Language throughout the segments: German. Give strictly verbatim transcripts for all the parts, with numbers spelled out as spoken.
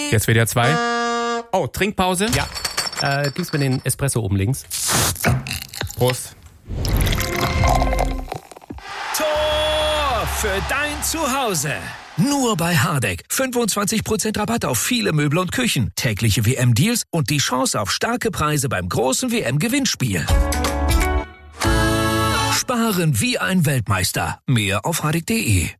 Jetzt W D R zwei. Oh, Trinkpause? Ja. Äh, gib's mir den Espresso oben links. Prost. Tor für dein Zuhause. Nur bei Hardegg. fünfundzwanzig Prozent Rabatt auf viele Möbel und Küchen. Tägliche W M-Deals und die Chance auf starke Preise beim großen W M-Gewinnspiel. Sparen wie ein Weltmeister. Mehr auf hardegg punkt de.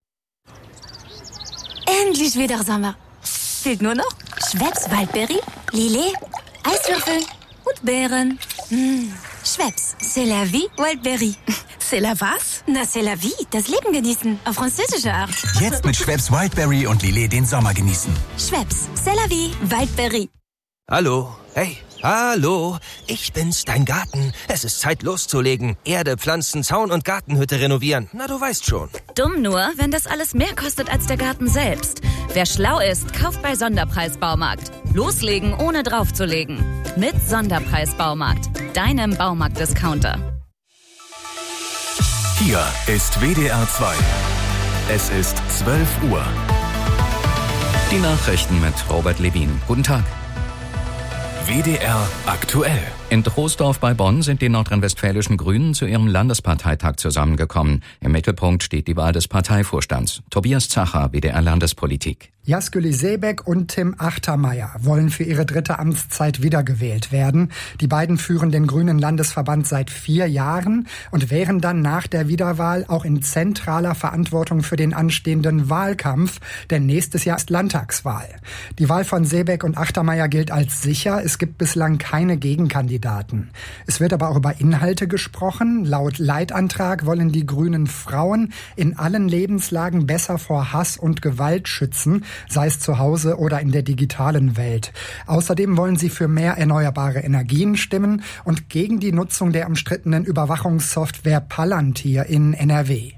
Endlich wieder Sommer. Fehlt nur noch Schweppes Waldberry, Lillet, Eiswürfel und Beeren. Mmh. Schweppes, c'est la vie, Wildberry. C'est la was? Na, c'est la vie, das Leben genießen, auf französische Art. Jetzt mit Schweppes Wildberry und Lillet den Sommer genießen. Schweppes, c'est la vie, Wildberry. Hallo, hey, hallo, ich bin's, dein Garten. Es ist Zeit loszulegen. Erde, Pflanzen, Zaun und Gartenhütte renovieren. Na, du weißt schon. Dumm nur, wenn das alles mehr kostet als der Garten selbst. Wer schlau ist, kauft bei Sonderpreis-Baumarkt. Loslegen, ohne draufzulegen. Mit Sonderpreis-Baumarkt, deinem Baumarkt-Discounter. Hier ist W D R zwei. Es ist zwölf Uhr. Die Nachrichten mit Robert Levin. Guten Tag. W D R aktuell. In Troisdorf bei Bonn sind die nordrhein-westfälischen Grünen zu ihrem Landesparteitag zusammengekommen. Im Mittelpunkt steht die Wahl des Parteivorstands. Tobias Zacher, W D R Landespolitik. Jasküli Seebek und Tim Achtermeier wollen für ihre dritte Amtszeit wiedergewählt werden. Die beiden führen den Grünen Landesverband seit vier Jahren und wären dann nach der Wiederwahl auch in zentraler Verantwortung für den anstehenden Wahlkampf, denn nächstes Jahr ist Landtagswahl. Die Wahl von Seebek und Achtermeier gilt als sicher. Es gibt bislang keine Gegenkandidaten. Es wird aber auch über Inhalte gesprochen. Laut Leitantrag wollen die Grünen Frauen in allen Lebenslagen besser vor Hass und Gewalt schützen, sei es zu Hause oder in der digitalen Welt. Außerdem wollen sie für mehr erneuerbare Energien stimmen und gegen die Nutzung der umstrittenen Überwachungssoftware Palantir in N R W.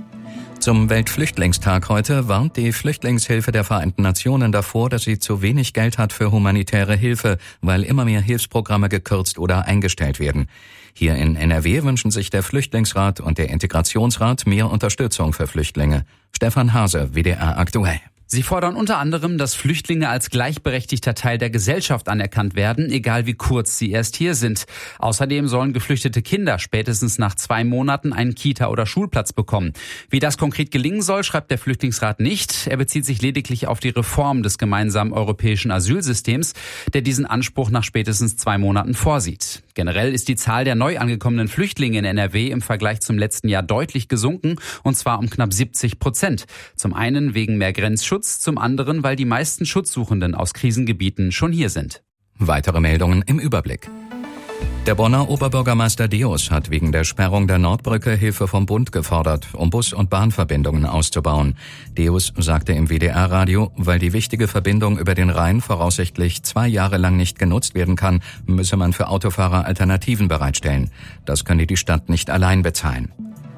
Zum Weltflüchtlingstag heute warnt die Flüchtlingshilfe der Vereinten Nationen davor, dass sie zu wenig Geld hat für humanitäre Hilfe, weil immer mehr Hilfsprogramme gekürzt oder eingestellt werden. Hier in N R W wünschen sich der Flüchtlingsrat und der Integrationsrat mehr Unterstützung für Flüchtlinge. Stefan Hase, W D R aktuell. Sie fordern unter anderem, dass Flüchtlinge als gleichberechtigter Teil der Gesellschaft anerkannt werden, egal wie kurz sie erst hier sind. Außerdem sollen geflüchtete Kinder spätestens nach zwei Monaten einen Kita- oder Schulplatz bekommen. Wie das konkret gelingen soll, schreibt der Flüchtlingsrat nicht. Er bezieht sich lediglich auf die Reform des gemeinsamen europäischen Asylsystems, der diesen Anspruch nach spätestens zwei Monaten vorsieht. Generell ist die Zahl der neu angekommenen Flüchtlinge in N R W im Vergleich zum letzten Jahr deutlich gesunken, und zwar um knapp siebzig Prozent. Zum einen wegen mehr Grenzschutz, zum anderen, weil die meisten Schutzsuchenden aus Krisengebieten schon hier sind. Weitere Meldungen im Überblick. Der Bonner Oberbürgermeister Deus hat wegen der Sperrung der Nordbrücke Hilfe vom Bund gefordert, um Bus- und Bahnverbindungen auszubauen. Deus sagte im W D R-Radio, weil die wichtige Verbindung über den Rhein voraussichtlich zwei Jahre lang nicht genutzt werden kann, müsse man für Autofahrer Alternativen bereitstellen. Das könne die Stadt nicht allein bezahlen.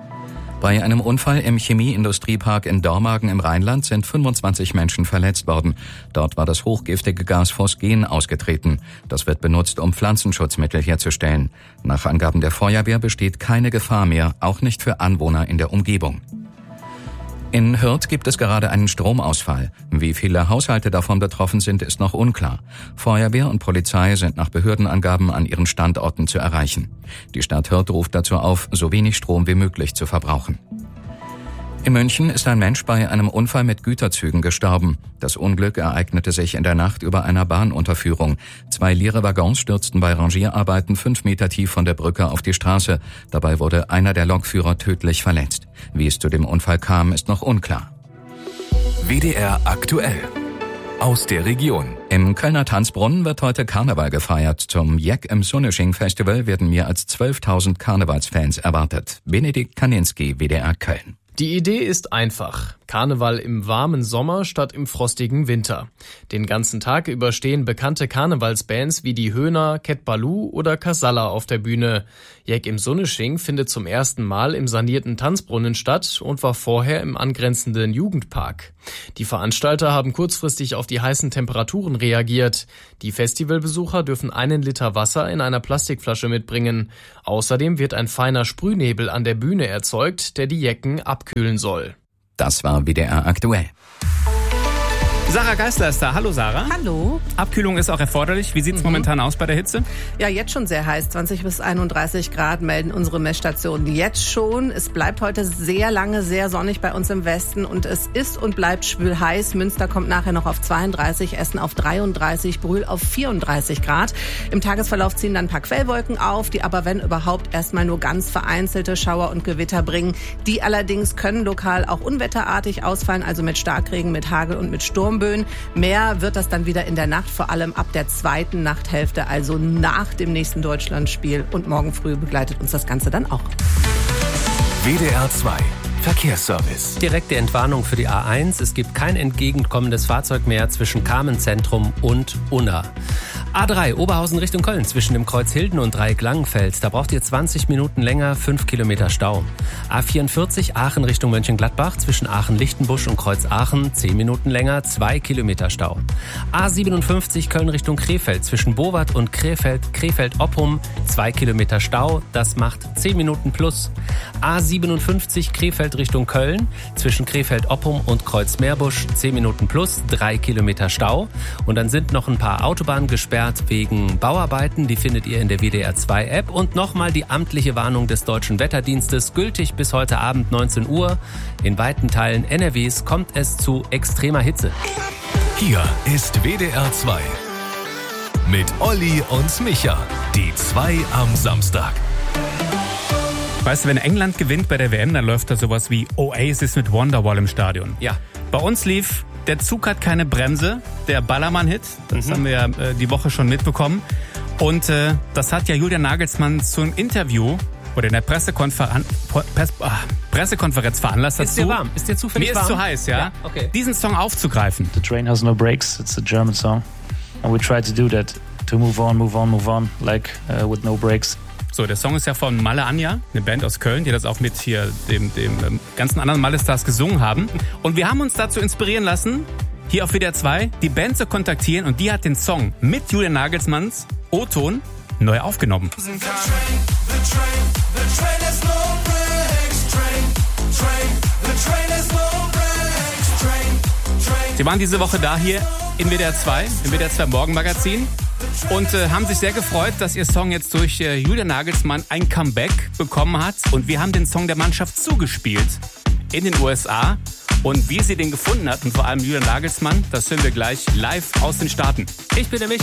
Bei einem Unfall im Chemieindustriepark in Dormagen im Rheinland sind fünfundzwanzig Menschen verletzt worden. Dort war das hochgiftige Gas Phosgen ausgetreten. Das wird benutzt, um Pflanzenschutzmittel herzustellen. Nach Angaben der Feuerwehr besteht keine Gefahr mehr, auch nicht für Anwohner in der Umgebung. In Hürth gibt es gerade einen Stromausfall. Wie viele Haushalte davon betroffen sind, ist noch unklar. Feuerwehr und Polizei sind nach Behördenangaben an ihren Standorten zu erreichen. Die Stadt Hürth ruft dazu auf, so wenig Strom wie möglich zu verbrauchen. In München ist ein Mensch bei einem Unfall mit Güterzügen gestorben. Das Unglück ereignete sich in der Nacht über einer Bahnunterführung. Zwei leere Waggons stürzten bei Rangierarbeiten fünf Meter tief von der Brücke auf die Straße. Dabei wurde einer der Lokführer tödlich verletzt. Wie es zu dem Unfall kam, ist noch unklar. W D R aktuell. Aus der Region. Im Kölner Tanzbrunnen wird heute Karneval gefeiert. Zum Jeck im Sunnesching Festival werden mehr als zwölftausend Karnevalsfans erwartet. Benedikt Kaninski, W D R Köln. Die Idee ist einfach. Karneval im warmen Sommer statt im frostigen Winter. Den ganzen Tag über stehen bekannte Karnevalsbands wie die Höhner, Cat Balou oder Casalla auf der Bühne. Jeck im Sunnesching findet zum ersten Mal im sanierten Tanzbrunnen statt und war vorher im angrenzenden Jugendpark. Die Veranstalter haben kurzfristig auf die heißen Temperaturen reagiert. Die Festivalbesucher dürfen einen Liter Wasser in einer Plastikflasche mitbringen. Außerdem wird ein feiner Sprühnebel an der Bühne erzeugt, der die Jecken abkühlen soll. Das war W D R aktuell. Sarah Geisler ist da. Hallo Sarah. Hallo. Abkühlung ist auch erforderlich. Wie sieht es mhm. momentan aus bei der Hitze? Ja, jetzt schon sehr heiß. zwanzig bis einunddreißig Grad melden unsere Messstationen jetzt schon. Es bleibt heute sehr lange sehr sonnig bei uns im Westen und es ist und bleibt schwül heiß. Münster kommt nachher noch auf zweiunddreißig, Essen auf dreiunddreißig, Brühl auf vierunddreißig Grad. Im Tagesverlauf ziehen dann ein paar Quellwolken auf, die aber wenn überhaupt erstmal nur ganz vereinzelte Schauer und Gewitter bringen. Die allerdings können lokal auch unwetterartig ausfallen, also mit Starkregen, mit Hagel und mit Sturmböen. Mehr wird das dann wieder in der Nacht, vor allem ab der zweiten Nachthälfte, also nach dem nächsten Deutschlandspiel. Und morgen früh begleitet uns das Ganze dann auch. W D R zwei Verkehrsservice. Direkte Entwarnung für die A eins. Es gibt kein entgegenkommendes Fahrzeug mehr zwischen Kamenz-Zentrum und Unna. A drei Oberhausen Richtung Köln zwischen dem Kreuz Hilden und Dreieck Langenfeld. Da braucht ihr zwanzig Minuten länger, fünf Kilometer Stau. A vierundvierzig Aachen Richtung Mönchengladbach zwischen Aachen-Lichtenbusch und Kreuz Aachen zehn Minuten länger, zwei Kilometer Stau. A siebenundfünfzig Köln Richtung Krefeld zwischen Bowart und Krefeld, Krefeld-Oppum zwei Kilometer Stau. Das macht zehn Minuten plus. A siebenundfünfzig Krefeld Richtung Köln zwischen Krefeld-Oppum und Kreuz Meerbusch zehn Minuten plus, drei Kilometer Stau. Und dann sind noch ein paar Autobahnen gesperrt wegen Bauarbeiten. Die findet ihr in der W D R zwei App. Und nochmal die amtliche Warnung des Deutschen Wetterdienstes, gültig bis heute Abend neunzehn Uhr. In weiten Teilen N R Ws kommt es zu extremer Hitze. Hier ist W D R zwei mit Olli und Micha. Die zwei am Samstag. Weißt du, wenn England gewinnt bei der W M, dann läuft da sowas wie Oasis mit Wonderwall im Stadion. Ja. Bei uns lief Der Zug hat keine Bremse, der Ballermann-Hit. Das mhm. haben wir ja äh, die Woche schon mitbekommen. Und äh, das hat ja Julian Nagelsmann zum Interview oder in der Pressekonfer- Pres- ah, Pressekonferenz veranlasst dazu. Ist dir warm? Ist dir zufällig Mir warm? ist zu heiß, ja. ja? Okay. Diesen Song aufzugreifen. The train has no brakes. It's a German song. And we try to do that. To move on, move on, move on. Like uh, with no brakes. So, der Song ist ja von Malle Anja, eine Band aus Köln, die das auch mit hier dem, dem ähm, ganzen anderen Malle-Stars gesungen haben. Und wir haben uns dazu inspirieren lassen, hier auf W D R zwei die Band zu kontaktieren und die hat den Song mit Julian Nagelsmanns O-Ton neu aufgenommen. Sie waren diese Woche da hier in W D R zwei, im W D R zwei Morgenmagazin. Und äh, haben sich sehr gefreut, dass ihr Song jetzt durch äh, Julian Nagelsmann ein Comeback bekommen hat. Und wir haben den Song der Mannschaft zugespielt in den U S A. Und wie sie den gefunden hat und vor allem Julian Nagelsmann, das hören wir gleich live aus den Staaten. Ich bin der Michael.